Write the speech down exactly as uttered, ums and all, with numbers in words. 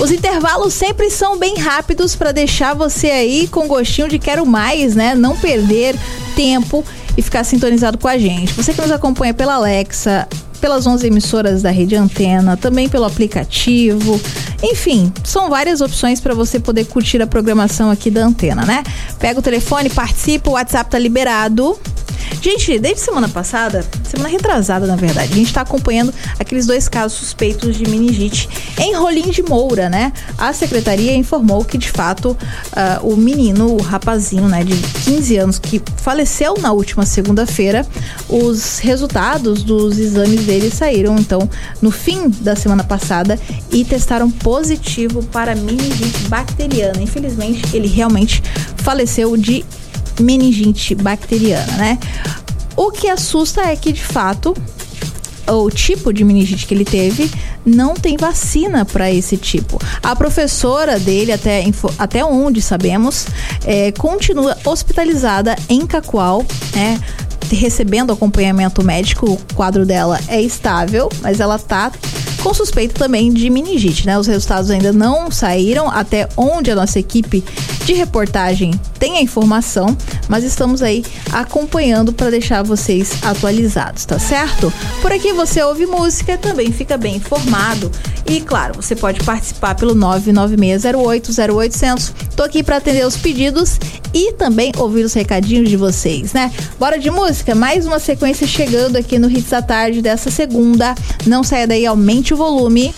Os intervalos sempre são bem rápidos para deixar você aí com gostinho de quero mais, né? Não perder tempo e ficar sintonizado com a gente. Você que nos acompanha pela Alexa, pelas onze emissoras da Rede Antena, também pelo aplicativo. Enfim, são várias opções para você poder curtir a programação aqui da Antena, né? Pega o telefone, participa, o WhatsApp tá liberado. Gente, desde semana passada, semana retrasada, na verdade, a gente está acompanhando aqueles dois casos suspeitos de meningite em Rolim de Moura, né? A secretaria informou que, de fato, uh, o menino, o rapazinho, né, de quinze anos, que faleceu na última segunda-feira, os resultados dos exames dele saíram, então, no fim da semana passada e testaram positivo para meningite bacteriana. Infelizmente, ele realmente faleceu de meningite bacteriana, né? O que assusta é que, de fato, o tipo de meningite que ele teve não tem vacina para esse tipo. A professora dele, até, até onde sabemos, é, continua hospitalizada em Cacoal, né? Recebendo acompanhamento médico. O quadro dela é estável, mas ela tá com suspeita também de meningite, né? Os resultados ainda não saíram, até onde a nossa equipe de reportagem tem a informação, mas estamos aí acompanhando para deixar vocês atualizados, tá certo? Por aqui você ouve música, também fica bem informado e, claro, você pode participar pelo nove nove seis zero oito zero oito zero zero. Tô aqui para atender os pedidos e também ouvir os recadinhos de vocês, né? Bora de música? Mais uma sequência chegando aqui no Hits da Tarde dessa segunda. Não saia daí, aumente o volume.